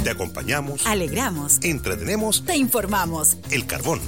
Te acompañamos, alegramos, entretenemos, te informamos. El Carbón.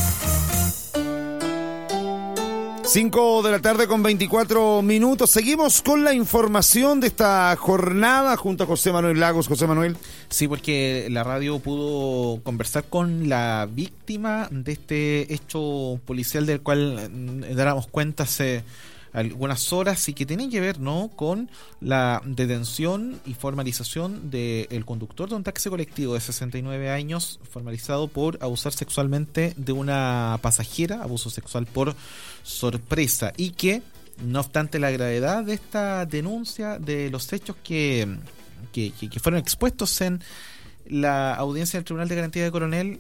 5 de la tarde con 24 minutos. Seguimos con la información de esta jornada junto a José Manuel Lagos. José Manuel. Sí, porque la radio pudo conversar con la víctima de este hecho policial del cual dáramos cuenta hace algunas horas y que tienen que ver, ¿no?, con la detención y formalización del conductor de un taxi colectivo de 69 años formalizado por abusar sexualmente de una pasajera, abuso sexual por sorpresa, y que, no obstante la gravedad de esta denuncia, de los hechos que fueron expuestos en la audiencia del Tribunal de Garantía de Coronel,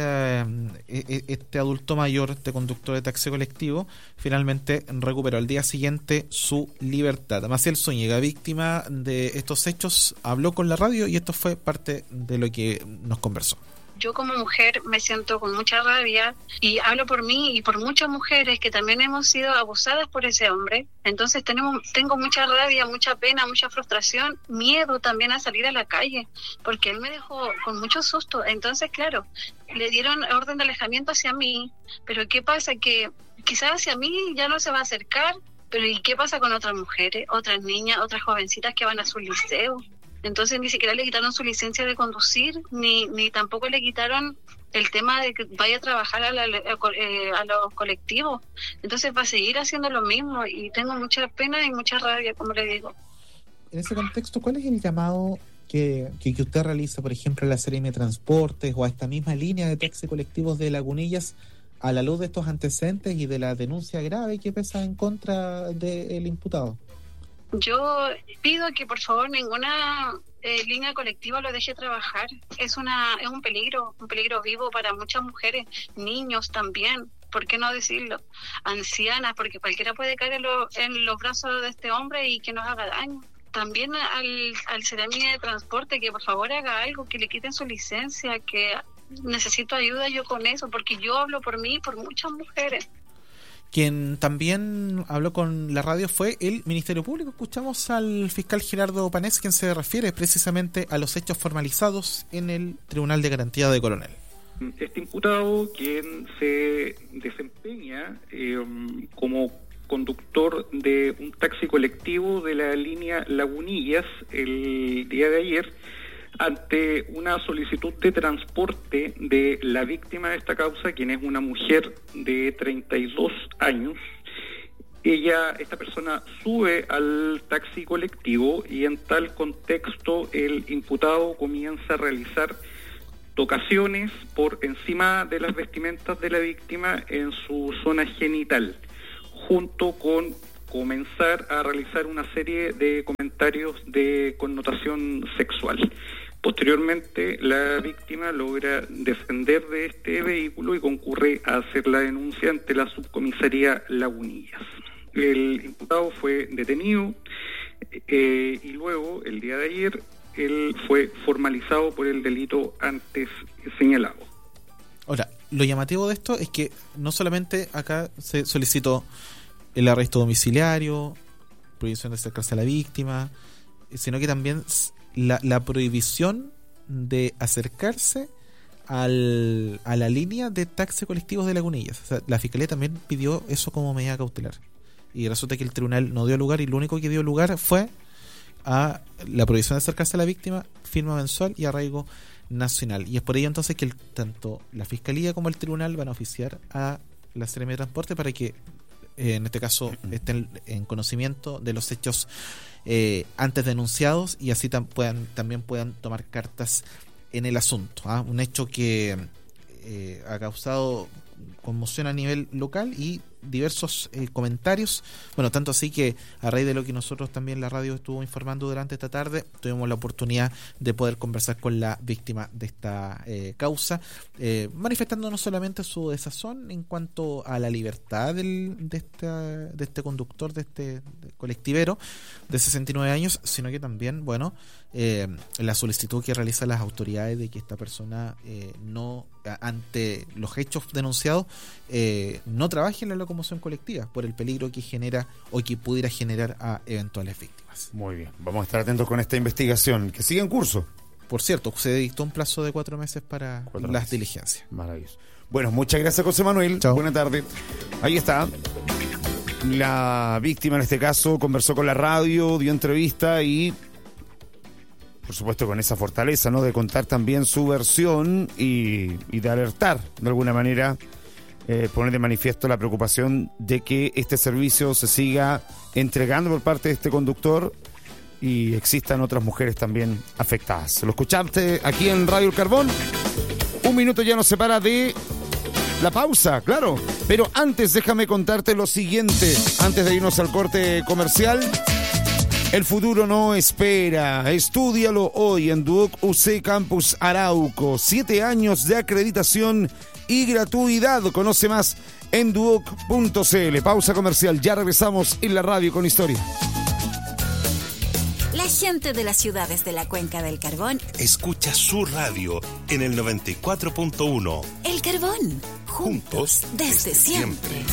este adulto mayor, este conductor de taxi colectivo, finalmente recuperó al día siguiente su libertad. Maciel Zúñiga, víctima de estos hechos, habló con la radio y esto fue parte de lo que nos conversó. Yo como mujer me siento con mucha rabia y hablo por mí y por muchas mujeres que también hemos sido abusadas por ese hombre. Entonces tengo mucha rabia, mucha pena, mucha frustración, miedo también a salir a la calle, porque él me dejó con mucho susto. Entonces, claro, le dieron orden de alejamiento hacia mí, pero ¿qué pasa? Que quizás hacia mí ya no se va a acercar, pero ¿y qué pasa con otras mujeres, otras niñas, otras jovencitas que van a su liceo? Entonces ni siquiera le quitaron su licencia de conducir, ni tampoco le quitaron el tema de que vaya a trabajar a los colectivos. Entonces va a seguir haciendo lo mismo y tengo mucha pena y mucha rabia, como le digo. En ese contexto, ¿cuál es el llamado que usted realiza, por ejemplo, a la Seremi de Transportes o a esta misma línea de taxi colectivos de Lagunillas, a la luz de estos antecedentes y de la denuncia grave que pesa en contra del imputado? Yo pido que por favor ninguna línea colectiva lo deje trabajar. Es un peligro vivo para muchas mujeres, niños también, ¿por qué no decirlo? Ancianas, porque cualquiera puede caer en los brazos de este hombre y que nos haga daño. También al Seremi de Transporte, que por favor haga algo, que le quiten su licencia, que necesito ayuda yo con eso, porque yo hablo por mí y por muchas mujeres. Quien también habló con la radio fue el Ministerio Público. Escuchamos al fiscal Gerardo Panés, quien se refiere precisamente a los hechos formalizados en el Tribunal de Garantía de Coronel. Este imputado, quien se desempeña como conductor de un taxi colectivo de la línea Lagunillas el día de ayer, ante una solicitud de transporte de la víctima de esta causa, quien es una mujer de 32 años, esta persona sube al taxi colectivo y en tal contexto el imputado comienza a realizar tocaciones por encima de las vestimentas de la víctima en su zona genital, junto con comenzar a realizar una serie de comentarios de connotación sexual. Posteriormente, la víctima logra descender de este vehículo y concurre a hacer la denuncia ante la subcomisaría Lagunillas. El imputado fue detenido y luego, el día de ayer, él fue formalizado por el delito antes señalado. Ahora, lo llamativo de esto es que no solamente acá se solicitó el arresto domiciliario, prohibición de acercarse a la víctima, sino que también la prohibición de acercarse a la línea de taxis colectivos de Lagunillas. O sea, la Fiscalía también pidió eso como medida cautelar. Y resulta que el tribunal no dio lugar, y lo único que dio lugar fue a la prohibición de acercarse a la víctima, firma mensual y arraigo nacional. Y es por ello entonces que tanto la Fiscalía como el tribunal van a oficiar a la Seremi de Transporte para que en este caso estén en conocimiento de los hechos antes denunciados y así también puedan tomar cartas en el asunto. Un hecho que ha causado conmoción a nivel local y diversos comentarios. Bueno, tanto así que a raíz de lo que nosotros también la radio estuvo informando durante esta tarde, tuvimos la oportunidad de poder conversar con la víctima de esta causa, manifestando no solamente su desazón en cuanto a la libertad de este conductor, de este colectivero de 69 años, sino que también, bueno, la solicitud que realizan las autoridades de que esta persona no, ante los hechos denunciados, no trabaje en la locomoción colectiva por el peligro que genera o que pudiera generar a eventuales víctimas. Muy bien, vamos a estar atentos con esta investigación que sigue en curso. por cierto, se dictó un plazo de 4 meses para 4 las meses. diligencias. Maravilloso. Bueno, muchas gracias, José Manuel. Chao. Buena tarde. Ahí está. La víctima en este caso conversó con la radio, dio entrevista y, por supuesto, con esa fortaleza, ¿no? De contar también su versión y de alertar, de alguna manera, poner de manifiesto la preocupación de que este servicio se siga entregando por parte de este conductor y existan otras mujeres también afectadas. Lo escuchaste aquí en Radio El Carbón. 1 minuto ya nos separa de la pausa, claro. Pero antes déjame contarte lo siguiente, antes de irnos al corte comercial. El futuro no espera. Estúdialo hoy en Duoc UC Campus Arauco. 7 años de acreditación y gratuidad. Conoce más en duoc.cl. Pausa comercial. Ya regresamos en la radio con historia. La gente de las ciudades de la Cuenca del Carbón Escucha su radio en el 94.1. El Carbón, juntos desde siempre.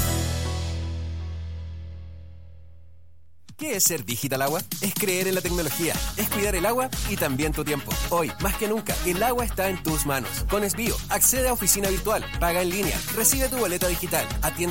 ¿Qué es ser Digital Agua? Es creer en la tecnología, es cuidar el agua y también tu tiempo. Hoy, más que nunca, el agua está en tus manos. Con Esbio, accede a oficina virtual, paga en línea, recibe tu boleta digital, atiende